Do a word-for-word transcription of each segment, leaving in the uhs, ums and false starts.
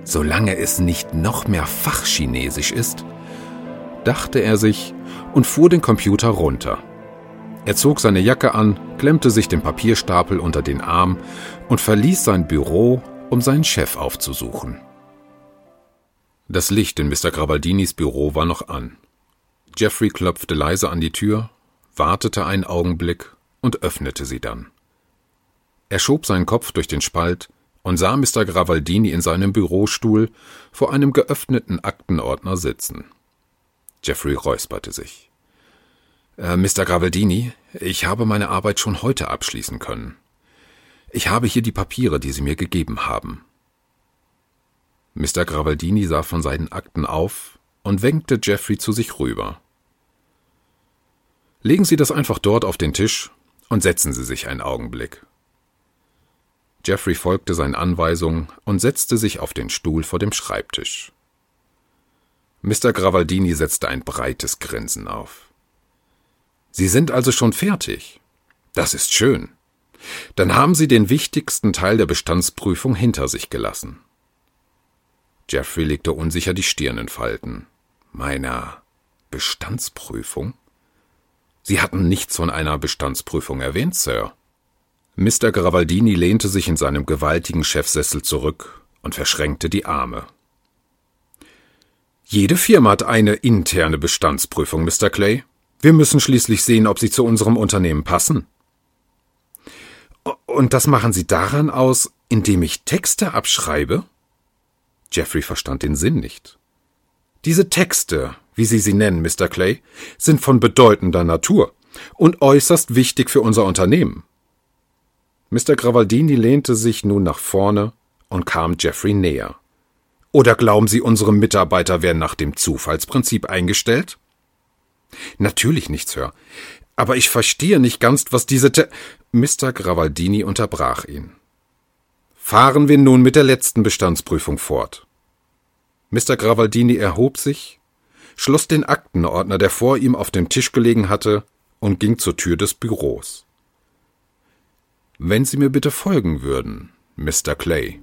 Solange es nicht noch mehr Fachchinesisch ist, dachte er sich und fuhr den Computer runter. Er zog seine Jacke an, klemmte sich den Papierstapel unter den Arm und verließ sein Büro, um seinen Chef aufzusuchen. Das Licht in Mister Gravaldinis Büro war noch an. Jeffrey klopfte leise an die Tür, wartete einen Augenblick und öffnete sie dann. Er schob seinen Kopf durch den Spalt und sah Mister Gravaldini in seinem Bürostuhl vor einem geöffneten Aktenordner sitzen. Jeffrey räusperte sich. Äh, Mister Gravaldini, ich habe meine Arbeit schon heute abschließen können. Ich habe hier die Papiere, die Sie mir gegeben haben. Mister Gravaldini sah von seinen Akten auf und winkte Jeffrey zu sich rüber. Legen Sie das einfach dort auf den Tisch und setzen Sie sich einen Augenblick. Jeffrey folgte seinen Anweisungen und setzte sich auf den Stuhl vor dem Schreibtisch. Mister Gravaldini setzte ein breites Grinsen auf. »Sie sind also schon fertig? Das ist schön. Dann haben Sie den wichtigsten Teil der Bestandsprüfung hinter sich gelassen.« Jeffrey legte unsicher die Stirn in Falten. »Meiner Bestandsprüfung? Sie hatten nichts von einer Bestandsprüfung erwähnt, Sir.« Mister Gravaldini lehnte sich in seinem gewaltigen Chefsessel zurück und verschränkte die Arme. »Jede Firma hat eine interne Bestandsprüfung, Mister Clay. Wir müssen schließlich sehen, ob sie zu unserem Unternehmen passen.« »Und das machen Sie daran aus, indem ich Texte abschreibe?« Jeffrey verstand den Sinn nicht. »Diese Texte, wie Sie sie nennen, Mister Clay, sind von bedeutender Natur und äußerst wichtig für unser Unternehmen.« Mister Gravaldini lehnte sich nun nach vorne und kam Jeffrey näher. »Oder glauben Sie, unsere Mitarbeiter werden nach dem Zufallsprinzip eingestellt?« »Natürlich nicht, Sir. Aber ich verstehe nicht ganz, was diese Te…« Mister Gravaldini unterbrach ihn. »Fahren wir nun mit der letzten Bestandsprüfung fort.« Mister Gravaldini erhob sich, schloss den Aktenordner, der vor ihm auf dem Tisch gelegen hatte, und ging zur Tür des Büros. »Wenn Sie mir bitte folgen würden, Mister Clay.«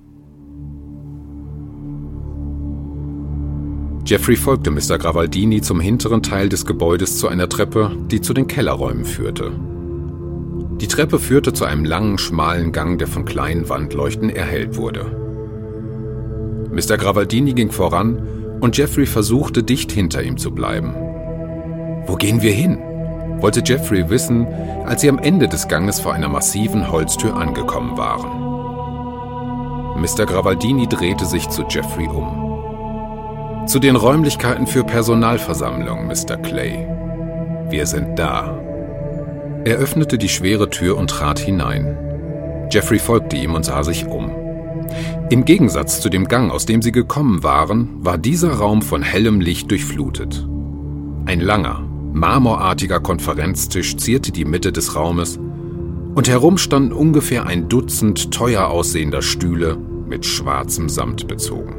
Jeffrey folgte Mister Gravaldini zum hinteren Teil des Gebäudes zu einer Treppe, die zu den Kellerräumen führte. Die Treppe führte zu einem langen, schmalen Gang, der von kleinen Wandleuchten erhellt wurde. Mister Gravaldini ging voran und Jeffrey versuchte, dicht hinter ihm zu bleiben. »Wo gehen wir hin?« wollte Jeffrey wissen, als sie am Ende des Ganges vor einer massiven Holztür angekommen waren. Mister Gravaldini drehte sich zu Jeffrey um. »Zu den Räumlichkeiten für Personalversammlung, Mister Clay. Wir sind da.« Er öffnete die schwere Tür und trat hinein. Jeffrey folgte ihm und sah sich um. Im Gegensatz zu dem Gang, aus dem sie gekommen waren, war dieser Raum von hellem Licht durchflutet. Ein langer, marmorartiger Konferenztisch zierte die Mitte des Raumes und herum standen ungefähr ein Dutzend teuer aussehender Stühle mit schwarzem Samt bezogen.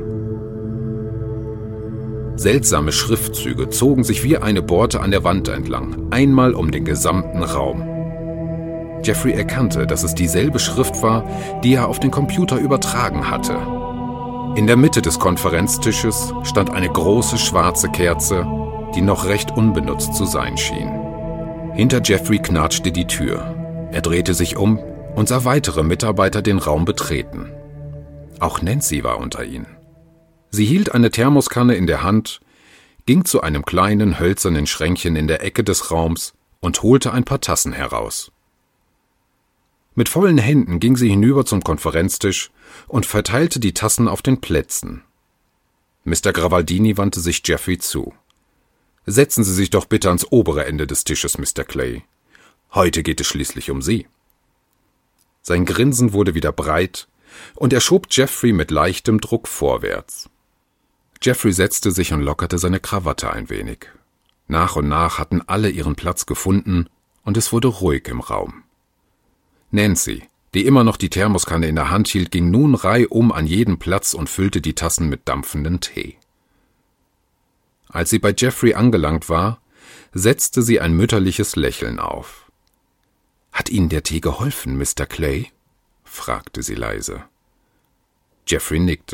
Seltsame Schriftzüge zogen sich wie eine Borte an der Wand entlang, einmal um den gesamten Raum. Jeffrey erkannte, dass es dieselbe Schrift war, die er auf den Computer übertragen hatte. In der Mitte des Konferenztisches stand eine große schwarze Kerze, die noch recht unbenutzt zu sein schien. Hinter Jeffrey knatschte die Tür. Er drehte sich um und sah weitere Mitarbeiter den Raum betreten. Auch Nancy war unter ihnen. Sie hielt eine Thermoskanne in der Hand, ging zu einem kleinen hölzernen Schränkchen in der Ecke des Raums und holte ein paar Tassen heraus. Mit vollen Händen ging sie hinüber zum Konferenztisch und verteilte die Tassen auf den Plätzen. Mister Gravaldini wandte sich Jeffrey zu. »Setzen Sie sich doch bitte ans obere Ende des Tisches, Mister Clay. Heute geht es schließlich um Sie.« Sein Grinsen wurde wieder breit, und er schob Jeffrey mit leichtem Druck vorwärts. Jeffrey setzte sich und lockerte seine Krawatte ein wenig. Nach und nach hatten alle ihren Platz gefunden, und es wurde ruhig im Raum. Nancy, die immer noch die Thermoskanne in der Hand hielt, ging nun reihum an jeden Platz und füllte die Tassen mit dampfendem Tee. Als sie bei Jeffrey angelangt war, setzte sie ein mütterliches Lächeln auf. »Hat Ihnen der Tee geholfen, Mister Clay?« fragte sie leise. Jeffrey nickte.